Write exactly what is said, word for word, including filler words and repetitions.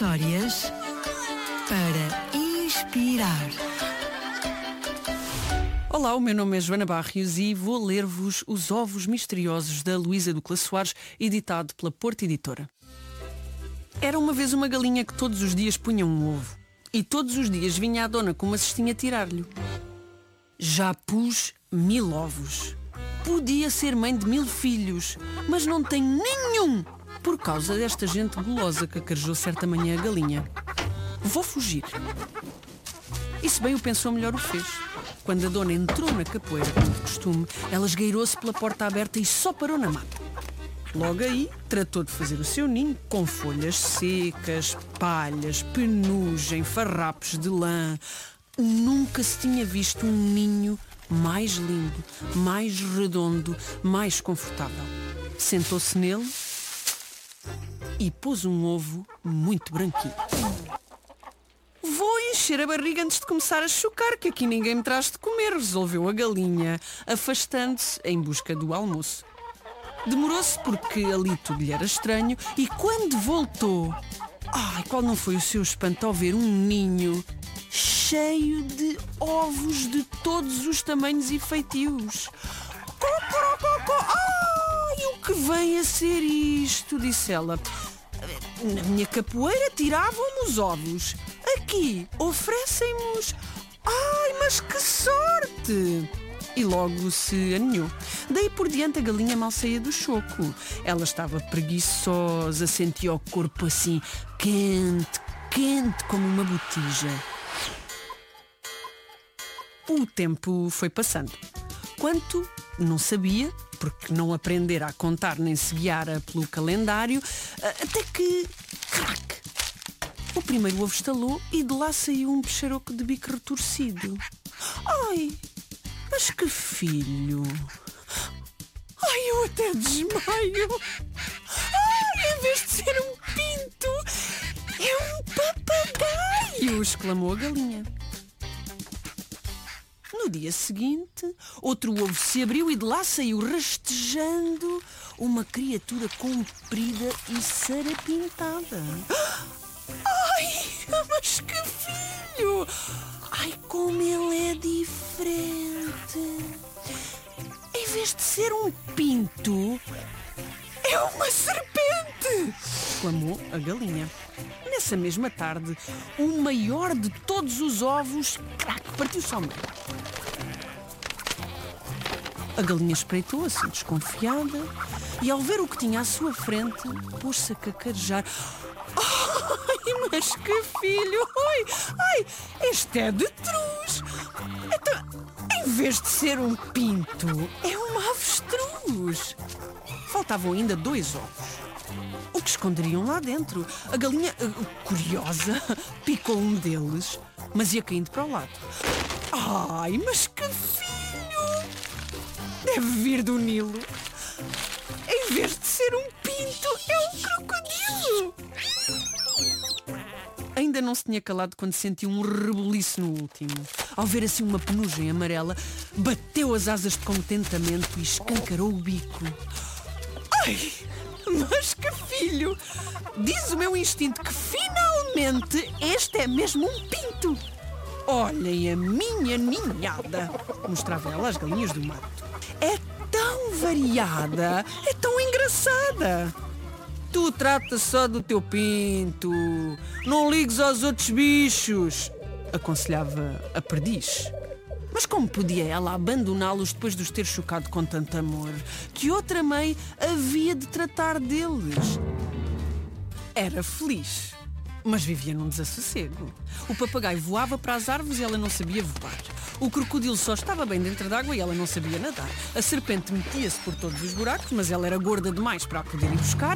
Histórias para inspirar. Olá, o meu nome é Joana Barrios e vou ler-vos Os Ovos Misteriosos da Luísa Ducla Soares, editado pela Porta Editora. Era uma vez uma galinha que todos os dias punha um ovo e todos os dias vinha a dona com uma cestinha tirar-lhe. Já pus mil ovos. Podia ser mãe de mil filhos, mas não tenho nenhum por causa desta gente gulosa que acarejou certa manhã a galinha. Vou fugir. E se bem o pensou, melhor o fez. Quando a dona entrou na capoeira, como de costume, ela esgueirou-se pela porta aberta e só parou na mata. Logo aí, tratou de fazer o seu ninho com folhas secas, palhas, penugem, farrapos de lã. Nunca se tinha visto um ninho mais lindo, mais redondo, mais confortável. Sentou-se nele e pôs um ovo muito branquinho. Vou encher a barriga antes de começar a chocar, que aqui ninguém me traz de comer, resolveu a galinha, afastando-se em busca do almoço. Demorou-se porque ali tudo lhe era estranho e quando voltou, ai, qual não foi o seu espanto ao ver um ninho cheio de ovos de todos os tamanhos e feitios. Cocorococó! Ai, o que vem a ser isto? Disse ela. Na minha capoeira tiravam-me os ovos. Aqui oferecem-nos. Ai, mas que sorte! E logo se aninhou. Daí por diante a galinha mal saía do choco. Ela estava preguiçosa, sentia o corpo assim quente, quente como uma botija. O tempo foi passando. Quanto não sabia, porque não aprendera a contar nem se guiara pelo calendário, até que, crac, o primeiro ovo estalou e de lá saiu um peixaroco de bico retorcido. Ai, mas que filho! Ai, eu até desmaio! Ai, em vez de ser um pinto, é um papagaio! Exclamou a galinha. No dia seguinte, outro ovo se abriu e de lá saiu rastejando uma criatura comprida e sarapintada. Ai, mas que filho! Ai, como ele é diferente! Em vez de ser um pinto, é uma serpente! Exclamou a galinha. Nessa mesma tarde, o maior de todos os ovos, crac, partiu-se ao meio. A galinha espreitou assim desconfiada e ao ver o que tinha à sua frente, pôs-se a cacarejar. Ai, mas que filho! Ai, ai, este é de truz! Então, em vez de ser um pinto, é uma avestruz! Faltavam ainda dois ovos. O que esconderiam lá dentro? A galinha, curiosa, picou um deles, mas ia caindo para o lado. Ai, mas que filho! Deve vir do Nilo. Em vez de ser um pinto, é um crocodilo! Ainda não se tinha calado quando sentiu um rebuliço no último. Ao ver assim uma penugem amarela, bateu as asas de contentamento e escancarou o bico. Ai, mas que filho! Diz o meu instinto que finalmente este é mesmo um pinto! Olhem a minha ninhada! Mostrava ela às galinhas do mato. É tão variada, é tão engraçada! Tu trata só do teu pinto, não ligues aos outros bichos, aconselhava a perdiz. Mas como podia ela abandoná-los depois de os ter chocado com tanto amor? Que outra mãe havia de tratar deles? Era feliz, mas vivia num desassossego. O papagaio voava para as árvores e ela não sabia voar. O crocodilo só estava bem dentro d'água e ela não sabia nadar. A serpente metia-se por todos os buracos, mas ela era gorda demais para a poder ir buscar.